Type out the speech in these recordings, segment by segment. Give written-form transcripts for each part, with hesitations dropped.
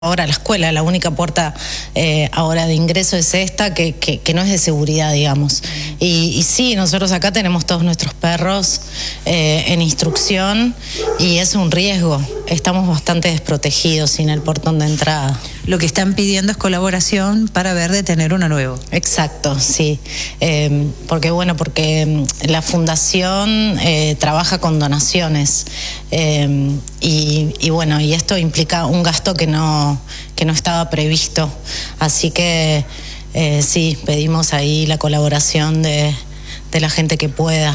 Ahora la escuela, la única puerta ahora de ingreso es esta, que no es de seguridad, digamos. Y sí, nosotros acá tenemos todos nuestros perros en instrucción y es un riesgo. Estamos bastante desprotegidos sin el portón de entrada. Lo que están pidiendo es colaboración para ver de tener uno nuevo. Exacto, sí. Porque la fundación trabaja con donaciones y esto implica un gasto que no estaba previsto. Así que sí, pedimos ahí la colaboración de la gente que pueda.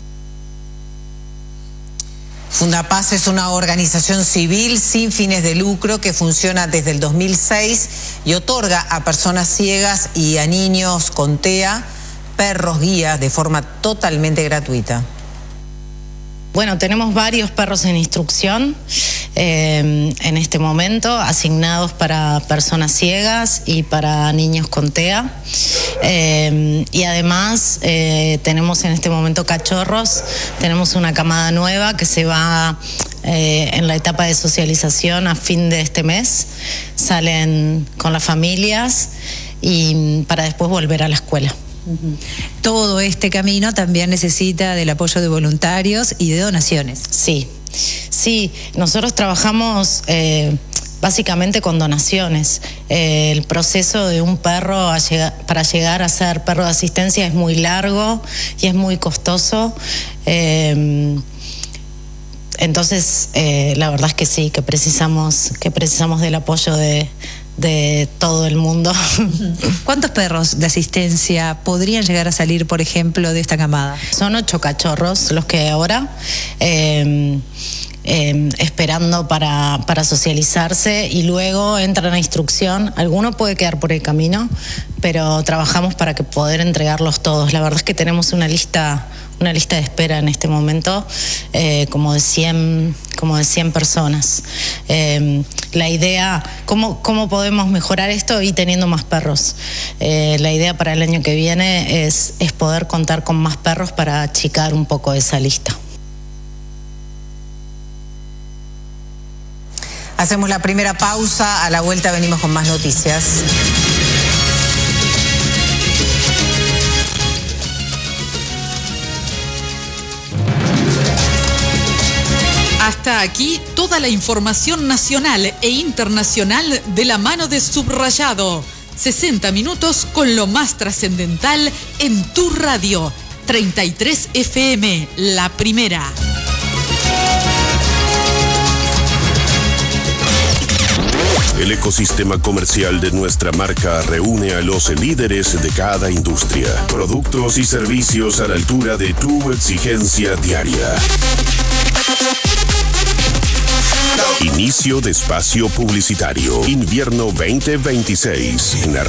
Fundapaz es una organización civil sin fines de lucro que funciona desde el 2006 y otorga a personas ciegas y a niños con TEA perros guía de forma totalmente gratuita. Bueno, tenemos varios perros en instrucción en este momento, asignados para personas ciegas y para niños con TEA. Y además tenemos en este momento cachorros, tenemos una camada nueva que se va en la etapa de socialización a fin de este mes. Salen con las familias y para después volver a la escuela. Todo este camino también necesita del apoyo de voluntarios y de donaciones. Sí, nosotros trabajamos básicamente con donaciones. El proceso de un perro para llegar a ser perro de asistencia es muy largo y es muy costoso. Entonces, la verdad es que sí, que precisamos del apoyo de todo el mundo. ¿Cuántos perros de asistencia podrían llegar a salir, por ejemplo, de esta camada? Son 8 cachorros los que hay ahora, esperando para socializarse, y luego entran a instrucción. Alguno puede quedar por el camino, pero trabajamos para poder entregarlos todos. La verdad es que tenemos una lista de espera en este momento, como de 100 personas. La idea, ¿cómo podemos mejorar esto? Y teniendo más perros. La idea para el año que viene es poder contar con más perros para achicar un poco esa lista. Hacemos la primera pausa, a la vuelta venimos con más noticias. Hasta aquí toda la información nacional e internacional de la mano de Subrayado. 60 minutos con lo más trascendental en tu radio. 33 FM, la primera. El ecosistema comercial de nuestra marca reúne a los líderes de cada industria. Productos y servicios a la altura de tu exigencia diaria. Inicio de espacio publicitario. Invierno 2026. En la